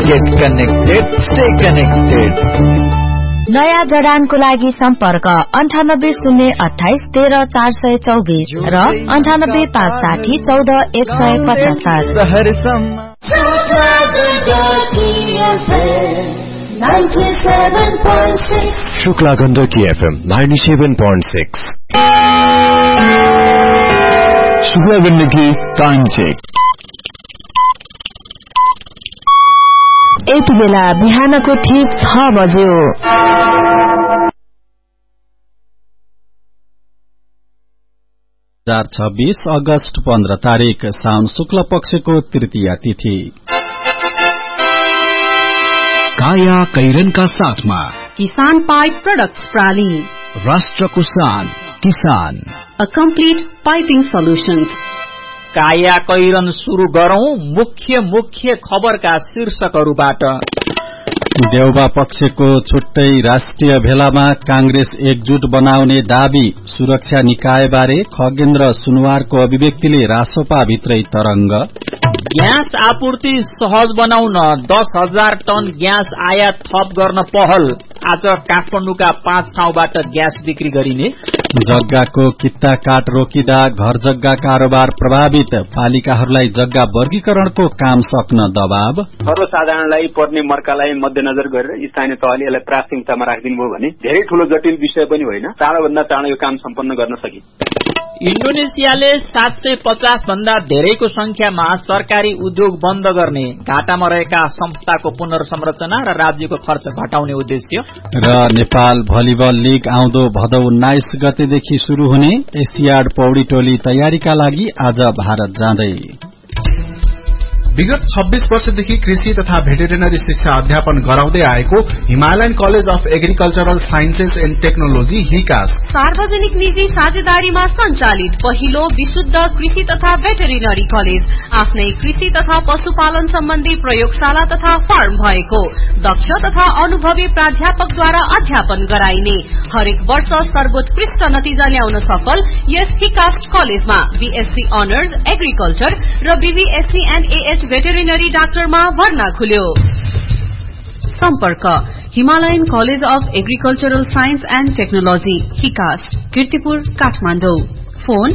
Get connected, stay connected. नयाँ जडानको लागि सम्पर्क 9808130424 र 985640 Shukla Gandaki FM 97.6 Shukla Gandaki time check यति बेला बिहानको ठीक 6 बज्यो। अगस्त 15 तारिक साउन शुक्ल पक्षको तृतीया तिथि। काया कैरनका साथमा किसान पाइप प्रोडक्ट्स प्राली, राष्ट्रको शान किसान, अ कम्प्लिट पाइपिङ सल्युशन्स। काया कैरन सुरु गरौं मुख्य खबरका शीर्षकहरूबाट। देउबा पक्षको छुट्टै राष्ट्रिय भेलामा कांग्रेस एकजुट बनाउने दावी, सुरक्षा निकायबारे खगेन्द्र सुनवारको अभिव्यक्तिले रासोपा भित्रै तरंग। ग्यास आपूर्ति सहज बनाउन 10,000 टन ग्यास आयात थप गर्न पहल। आज काठमाडौँका 5 ठाउँबाट ग्यास बिक्री गरिने। जग्गाको कित्ता काट रोकिदा घर जग्गा कारोबार प्रभावित, पालिकाहरूलाई जग्गा वर्गीकरणको काम सक्न दबाव। सर्वसाधारणलाई पर्ने मर्कालाई मध्यनजर गरेर स्थानीय तहले यसलाई प्राथमिकतामा राखिदिनुभयो भने धेरै ठूलो जटिल विषय पनि होइन, चाँडोभन्दा चाँडो यो काम सम्पन्न गर्न सकिन्छ। इन्डोनेसियाले 750 भन्दा धेरैको संख्यामा सरकारी उद्योग बन्द गर्ने, घाटामा रहेका संस्थाको पुनर्संरचना र राज्यको खर्च घटाउने उद्देश्य। र नेपाल भलिबल लीग आउँदो भदौ 19 गतेदेखि शुरू हुने, एसियाड पौडी टोली तयारीका लागि आज भारत जाँदै। विगत 26 वर्षदेखि कृषि तथा भेटेरिनरी शिक्षा अध्यापन गराउँदै आएको Himalayan college of agricultural sciences and technology हिकास सार्वजनिक निजी साझेदारीमा सञ्चालित पहिलो विशुद्ध कृषि तथा भेटेरिनरी कलेज, आफ्नै कृषि तथा पशुपालन सम्बन्धी प्रयोगशाला तथा फार्म भएको, दक्ष तथा अनुभवी प्राध्यापकद्वारा अध्यापन गराइने, हरेक वर्ष सर्वोत्कृष्ट नतिजा ल्याउन सफल यस हिकास कलेजमा बीएससी अनर्स एग्रिकल्चर र बीबीएससी एण्ड एएच भेटेरिनरी डाक्टरमा भर्ना खुल्यो। सम्पर्क Himalayan college of agricultural science and technology हिकास, Kirtipur, Kathmandu. Phone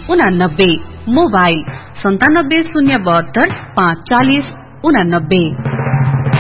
01596189, mobile 97 072 540 89।